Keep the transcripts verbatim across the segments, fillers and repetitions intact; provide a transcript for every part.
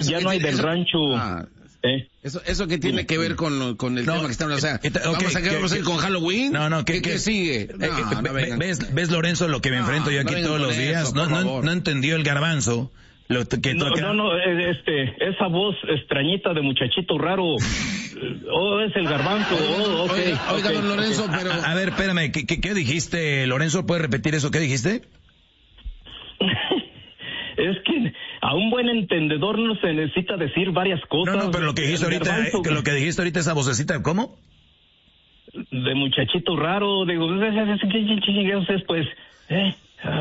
ya no hay del eso, rancho. Ah, ¿Eh? Eso, eso que tiene que ver con, lo- con el No, tema que estamos, o sea, eh, eh, vamos okay, a quedar que- con Halloween. No, no, ¿qué, que- qué que- sigue? Eh, No, eh, no ve- vengan. ¿Ves, ves, Lorenzo, lo que me No, enfrento yo no aquí vengan todos con los días? eso, no, por no, favor. no entendió el garbanzo. Lo que tú No, acá- no, no, eh, este, esa voz extrañita de muchachito raro. Oh, es el garbanzo. Oh, ok, Oiga, oiga, ok, don Lorenzo, ok. pero... A, a ver, espérame, ¿qué, qué, qué dijiste, Lorenzo? ¿Puedes repetir eso? ¿Qué dijiste? Es que a un buen entendedor no se necesita decir varias cosas. No, no, pero lo que dijiste El ahorita, garbanzo, eh, que lo que dijiste ahorita, esa vocecita, ¿cómo? de muchachito raro, digo, es pues, eh,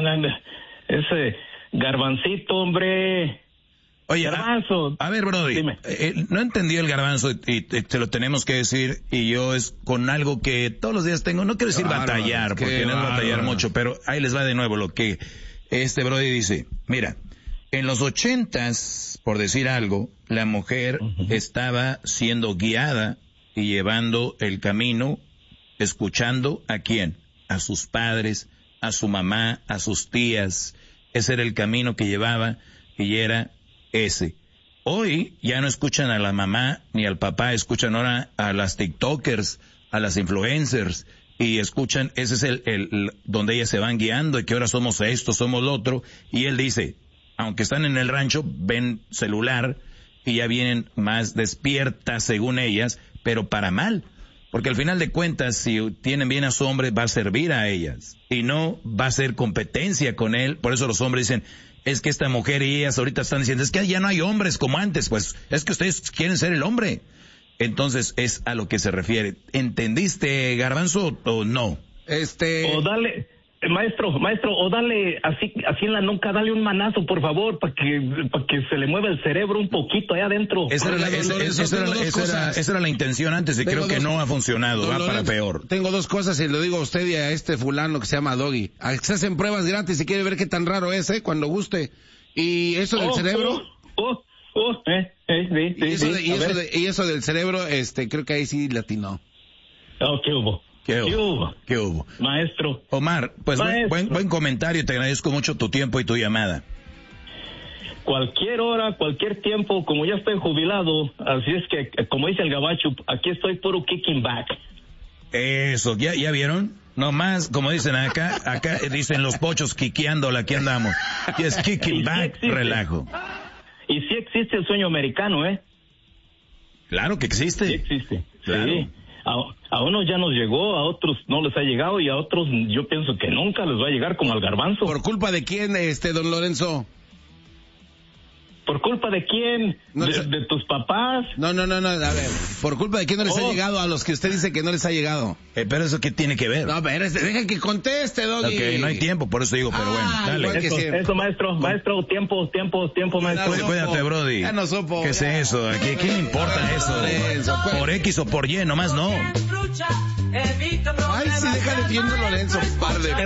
ese garbancito, hombre. Oye, a, Garbanzo. a ver, Brody, Dime. eh, no entendí el garbanzo y, y te, te lo tenemos que decir, y yo es con algo que todos los días tengo, no quiero decir Qué batallar, bárbaro, porque qué no es batallar bárbaro. mucho, pero ahí les va de nuevo lo que este Brody dice. Mira, en los ochentas, por decir algo, la mujer uh-huh. estaba siendo guiada y llevando el camino, escuchando a quién, a sus padres, a su mamá, a sus tías. Ese era el camino que llevaba y era ese. Hoy ya no escuchan a la mamá ni al papá, escuchan ahora a las TikTokers, a las influencers, y escuchan, ese es el, el, el donde ellas se van guiando, y que ahora somos esto, somos lo otro, y él dice, aunque están en el rancho, ven celular, y ya vienen más despiertas según ellas, pero para mal, porque al final de cuentas, si tienen bien a su hombre, va a servir a ellas, y no va a ser competencia con él. Por eso los hombres dicen, es que esta mujer y ellas ahorita están diciendo, es que ya no hay hombres como antes, pues es que ustedes quieren ser el hombre. Entonces es a lo que se refiere. ¿Entendiste, Garbanzo, o no? Este... O dale, eh, maestro, maestro, o dale así, así en la nuca, dale un manazo, por favor, para que, para que se le mueva el cerebro un poquito allá adentro. Esa era, la, Oiga, esa, don Lorenzo, esa era, tengo la- dos esa era- cosas. esa era la intención antes y Tengo creo que dos- no ha funcionado, Don va para Lorenzo, peor. Tengo dos cosas y lo digo a usted y a este fulano que se llama Doggy. Ah, se hacen pruebas gratis si quiere ver qué tan raro es, ¿eh? Cuando guste. Y eso del Oh, cerebro... Oh, oh, oh, eh, eh, sí, sí, Y eso, sí, de, y, a eso ver. de- y eso del cerebro, este, creo que ahí sí latinó. Oh, ¿qué hubo? ¿Qué hubo? ¿Qué hubo? ¿Qué hubo? Maestro. Omar, pues buen, Maestro. buen, buen comentario, te agradezco mucho tu tiempo y tu llamada. Cualquier hora, cualquier tiempo, como ya estoy jubilado, así es que, como dice el gabacho, aquí estoy puro kicking back. Eso, ¿ya, ya vieron? No más, como dicen acá, acá dicen los pochos quiqueándola, aquí andamos. Y es Y kicking sí back, existe. relajo. Y sí existe el sueño americano, ¿eh? Claro que Sí existe. existe. Claro. Sí. A, a unos ya nos llegó, a otros no les ha llegado y a otros yo pienso que nunca les va a llegar como al garbanzo. ¿Por culpa de quién, este, don Lorenzo? ¿Por culpa de quién? No ¿De, sé. de tus papás? No, no, no, no, a ver, ¿por culpa de quién no les ha Oh. llegado a los que usted dice que no les ha llegado? Eh, pero eso qué tiene que ver. No, a ver, este, deja que conteste, Doggy. Ok, no hay tiempo, por eso digo, pero Ah, bueno, igual dale. que Eso, siempre. eso, maestro, maestro, tiempo, tiempo, tiempo, maestro. no Cuídate, supo. Brody. Ya no supo, ¿Qué es ya. eso? ¿A qué- ¿Quién le importa eso? Lorenzo, pues. Por X o por Y, nomás no. Ay, sí, deja de viendo Lorenzo, par de...